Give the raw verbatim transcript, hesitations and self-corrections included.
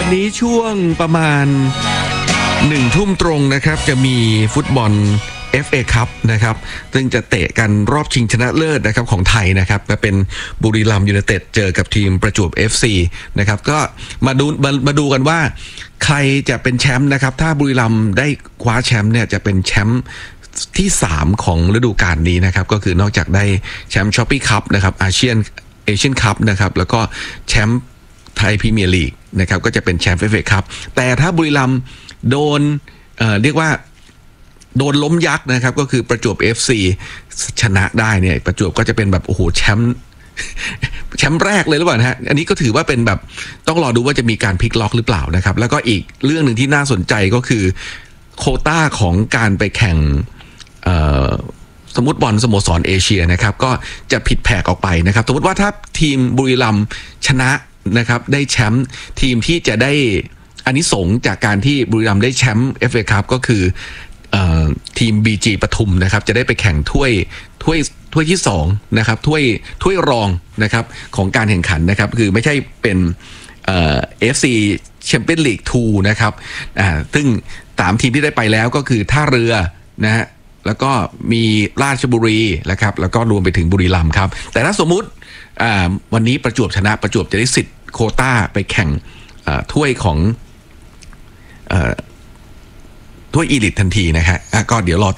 นี้ช่วงประมาณหนึ่งทุ่มตรงนะครับจะมีฟุตบอล เอฟ เอ Cup นะครับซึ่งจะเตะกันรอบชิงชนะเลิศนะครับของไทยนะครับจะเป็นบุรีรัมย์ยูไนเต็ดเจอกับทีมประจวบ เอฟ ซี นะครับก็มาดูมามาดูกันว่าใครจะเป็นแชมป์นะครับถ้าบุรีรัมย์ได้คว้าแชมป์เนี่ยจะเป็นแชมป์ที่สามของฤดูกาลนี้นะครับก็คือนอกจากได้แชมป์ช้อปปี้คัพนะครับอาเซียนเอเชียนคัพนะครับแล้วก็แชมป์ไทยพรีเมียร์ลีกนะครับก็จะเป็นแชมป์ เอฟ เอ Cup แต่ถ้าบุรีรัมย์โดนเอ่อเรียกว่าโดนล้มยักษ์นะครับก็คือประจวบ เอฟ ซี ชนะได้เนี่ยประจวบก็จะเป็นแบบโอ้โหแชมป์แชมป์แรกเลยหรือเปล่านะฮะอันนี้ก็ถือว่าเป็นแบบต้องรอดูว่าจะมีการพลิกล็อกหรือเปล่านะครับแล้วก็อีกเรื่องหนึ่งที่น่าสนใจก็คือโควต้าของการไปแข่งสมมติบอลสโมสรเอเชียนะครับก็จะผิดแผกออกไปนะครับสมมติว่าถ้าทีมบุรีรัมย์ชนะนะครับได้แชมป์ทีมที่จะได้อานิสงส์จากการที่บุรีรัมย์ได้แชมป์ เอฟ เอ Cup ก็คือทีม บี จี ปทุมนะครับจะได้ไปแข่งถ้วยถ้วยถ้วยที่สองนะครับถ้วยถ้วยรองนะครับของการแข่งขันนะครับคือไม่ใช่เป็นเอ่อ เอฟ ซี Champions League ทูนะครับอ่าซึ่งสามทีมที่ได้ไปแล้วก็คือท่าเรือนะฮะแล้วก็มีราชบุรีนะครับแล้วก็รวมไปถึงบุรีรัมย์ครับแต่ถ้าสมมุติอ่าวันนี้ประจวบชนะประจวบจะได้สิทธิ์โควต้าไปแข่งถ้วยของถ้วยอีลิททันทีนะฮะก็เดี๋ยวรอ